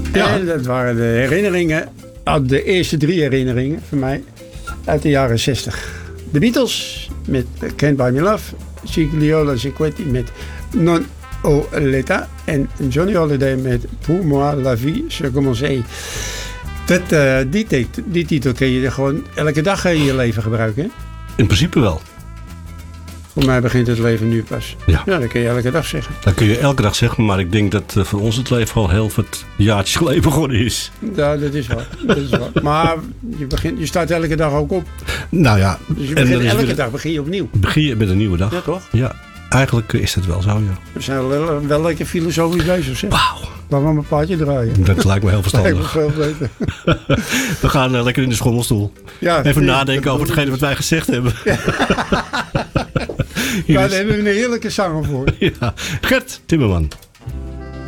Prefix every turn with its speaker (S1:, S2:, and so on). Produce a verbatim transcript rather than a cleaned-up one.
S1: Ja.
S2: En dat waren de herinneringen, de eerste drie herinneringen van mij uit de jaren zestig. De Beatles met Can't Buy Me Love, Gigliola Cinquetti met Non o l'État en Johnny Holiday met Pour moi la vie c'est commencé. Dat, uh, die, tit- die titel kun je gewoon elke dag in je leven gebruiken. Hè?
S1: In principe wel.
S2: Voor mij begint het leven nu pas.
S1: Ja.
S2: Ja, dat kun je elke dag zeggen.
S1: Dat kun je elke dag zeggen, maar ik denk dat uh, voor ons het leven al heel wat jaartjes geleden geworden is.
S2: Ja, dat is waar. Dat is waar. Maar je, begint, je staat elke dag ook op.
S1: Nou ja,
S2: Dus je
S1: en
S2: begint
S1: dan is
S2: elke
S1: weer-
S2: dag begin je opnieuw.
S1: begin je met een nieuwe dag.
S2: Ja, toch?
S1: Ja, eigenlijk is dat wel zo, ja.
S2: We zijn wel, wel lekker filosofisch bezig, zeg.
S1: Wauw,
S2: Laten we maar een plaatje draaien.
S1: dat lijkt me heel
S2: Lijkt me
S1: verstandig.
S2: veel beter.
S1: We gaan uh, lekker in de schommelstoel.
S2: Ja,
S1: Even
S2: ja,
S1: nadenken
S2: dat
S1: over
S2: bedoel
S1: hetgene wat wij gezegd hebben. Hier
S2: Daar
S1: is-
S2: hebben we een heerlijke zanger voor.
S1: ja, Gert Timmerman.